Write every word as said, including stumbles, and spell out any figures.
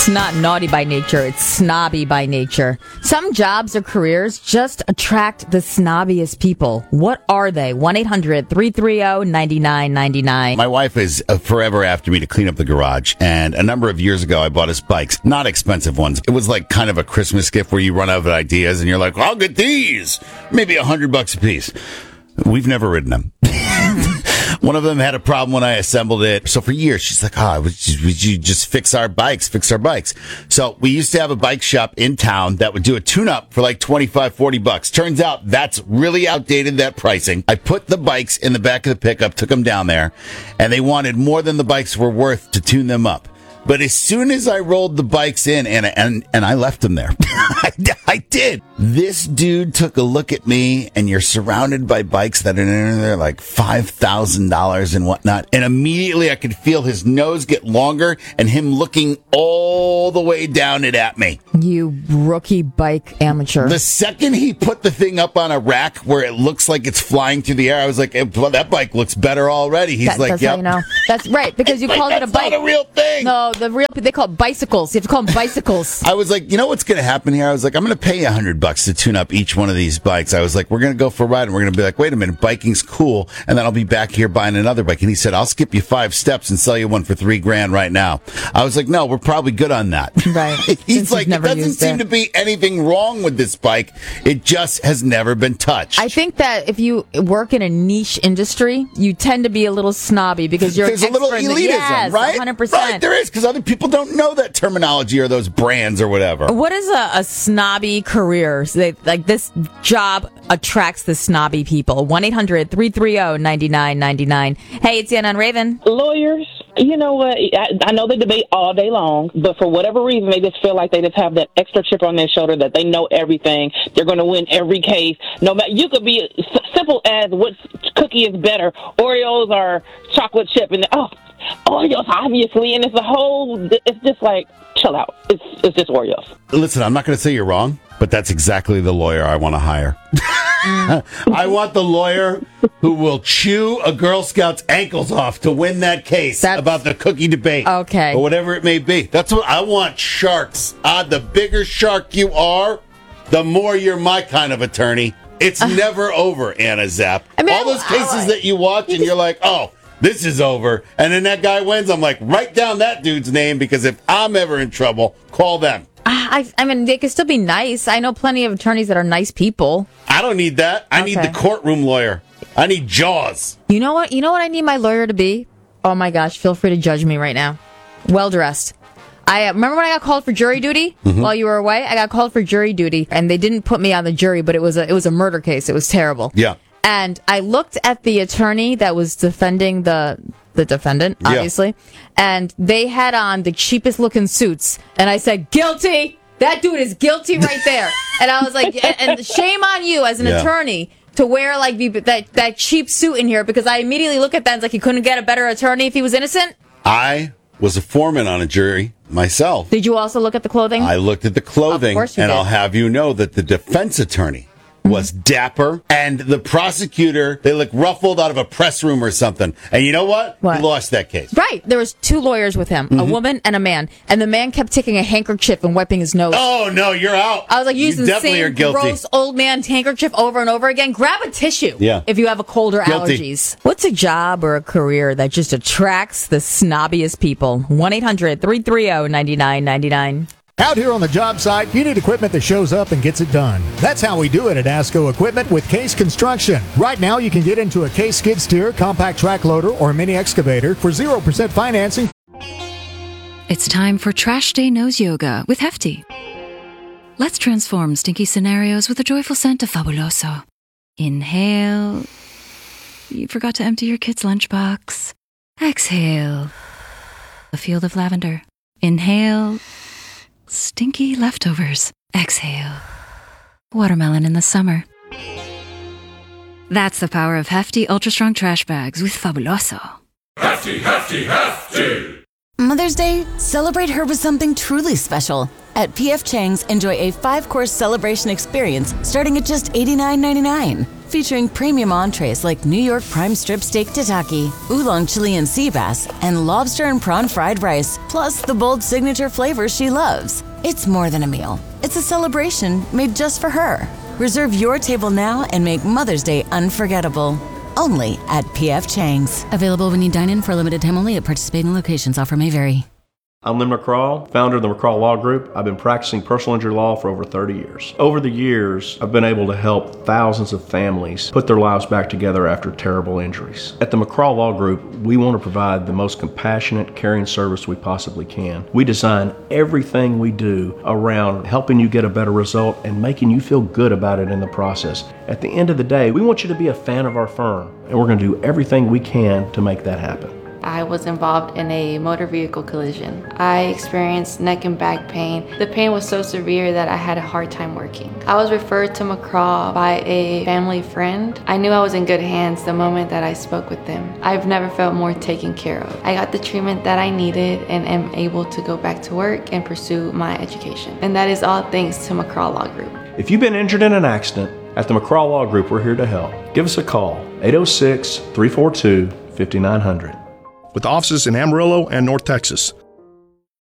It's not naughty by nature, it's snobby by nature. Some jobs or careers just attract the snobbiest people. What are they? one eight hundred three three zero nine nine nine nine. My wife is uh, forever after me to clean up the garage. And a number of years ago, I bought us bikes. Not expensive ones. It was like kind of a Christmas gift where you run out of ideas and you're like, I'll get these. Maybe a hundred bucks a piece. We've never ridden them. One of them had a problem when I assembled it. So for years, she's like, oh, would you, would you just fix our bikes, fix our bikes? So we used to have a bike shop in town that would do a tune-up for like twenty-five, forty bucks. Turns out that's really outdated, that pricing. I put the bikes in the back of the pickup, took them down there, and they wanted more than the bikes were worth to tune them up. But as soon as I rolled the bikes in, and and, and I left them there, I, I did. This dude took a look at me, and you're surrounded by bikes that are in there like five thousand dollars and whatnot. And immediately I could feel his nose get longer and him looking all the way down it at me. You rookie bike amateur. The second he put the thing up on a rack where it looks like it's flying through the air, I was like, well, that bike looks better already. He's that, like, that's yep. how you know. That's right, because you like, called it a bike. That's not a real thing. No, the real they call it bicycles. You have to call them bicycles. I was like, you know what's going to happen here? I was like, I'm going to pay you a hundred bucks to tune up each one of these bikes. I was like, we're going to go for a ride, and we're going to be like, wait a minute, biking's cool, and then I'll be back here buying another bike. And he said, I'll skip you five steps and sell you one for three grand right now. I was like, no, we're probably good on that. Right. He's like, it doesn't seem it. to be anything wrong with this bike. It just has never been touched. I think that if you work in a niche industry, you tend to be a little snobby because you're There's an a little expert elitism, in the, yes, right? one hundred percent. Right, there is, because other people don't know that terminology or those brands or whatever. What is a, a snobby career? So they, like this job attracts the snobby people. one eight hundred three three zero nine nine nine nine. Hey, it's Anna and Raven. Lawyers, you know what? I, I know they debate all day long, but for whatever reason, they just feel like they just have that extra chip on their shoulder that they know everything. They're going to win every case. No matter, you could be s- simple as what cookie is better, Oreos or chocolate chip, and oh, Oreos, obviously, and it's a whole. It's just like, chill out. It's it's just Oreos. Listen, I'm not going to say you're wrong, but that's exactly the lawyer I want to hire. I want the lawyer who will chew a Girl Scout's ankles off to win that case That's, about the cookie debate. Okay. Or whatever it may be. That's what I want. Sharks. Ah, the bigger shark you are, the more you're my kind of attorney. It's uh, never over, Anna Zapp. I mean, all those I, cases I, that you watch and you're like, oh, this is over. And then that guy wins. I'm like, write down that dude's name, because if I'm ever in trouble, call them. I, I mean, they can still be nice. I know plenty of attorneys that are nice people. I don't need that. I okay. need the courtroom lawyer. I need Jaws. You know what? You know what I need my lawyer to be? Oh my gosh, feel free to judge me right now. Well dressed. I uh, remember when I got called for jury duty mm-hmm. while you were away. I got called for jury duty, and they didn't put me on the jury, but it was a it was a murder case. It was terrible. Yeah. And I looked at the attorney that was defending the the defendant, obviously, yeah. and they had on the cheapest looking suits, and I said, guilty. That dude is guilty right there. And I was like, and shame on you as an yeah. attorney to wear like the, that that cheap suit in here, because I immediately look at that and it's like he couldn't get a better attorney if he was innocent. I was a foreman on a jury myself. Did you also look at the clothing? I looked at the clothing, of course you and did. I'll have you know that the defense attorney was dapper, and the prosecutor, they look ruffled out of a press room or something. And you know what? What? He lost that case. Right. There was two lawyers with him, mm-hmm. a woman and a man. And the man kept taking a handkerchief and wiping his nose. Oh, no, you're out. I was like, using you the same gross old man handkerchief over and over again. Grab a tissue yeah. if you have a cold or guilty. allergies. What's a job or a career that just attracts the snobbiest people? one eight hundred three three zero nine nine nine nine. Out here on the job site, you need equipment that shows up and gets it done. That's how we do it at ASCO Equipment with Case Construction. Right now, you can get into a Case skid steer, compact track loader, or mini excavator for zero percent financing. It's time for Trash Day Nose Yoga with Hefty. Let's transform stinky scenarios with a joyful scent of Fabuloso. Inhale. You forgot to empty your kid's lunchbox. Exhale. A field of lavender. Inhale. Stinky leftovers. Exhale. Watermelon in the summer. That's the power of Hefty Ultra Strong Trash Bags with Fabuloso. Hefty, Hefty, Hefty! Mother's Day, celebrate her with something truly special. At P F Chang's, enjoy a five-course celebration experience starting at just eighty-nine ninety-nine. featuring premium entrees like New York prime strip steak tataki, oolong Chilean sea bass, and lobster and prawn fried rice, plus the bold signature flavors she loves. It's more than a meal. It's a celebration made just for her. Reserve your table now and make Mother's Day unforgettable. Only at P F Chang's. Available when you dine in for a limited time only at participating locations. Offer may vary. I'm Lynn McCraw, founder of the McCraw Law Group. I've been practicing personal injury law for over thirty years. Over the years, I've been able to help thousands of families put their lives back together after terrible injuries. At the McCraw Law Group, we want to provide the most compassionate, caring service we possibly can. We design everything we do around helping you get a better result and making you feel good about it in the process. At the end of the day, we want you to be a fan of our firm, and we're going to do everything we can to make that happen. I was involved in a motor vehicle collision. I experienced neck and back pain. The pain was so severe that I had a hard time working. I was referred to McCraw by a family friend. I knew I was in good hands the moment that I spoke with them. I've never felt more taken care of. I got the treatment that I needed and am able to go back to work and pursue my education. And that is all thanks to McCraw Law Group. If you've been injured in an accident, at the McCraw Law Group, we're here to help. Give us a call, eight oh six, three four two, five nine zero zero. With offices in Amarillo and North Texas,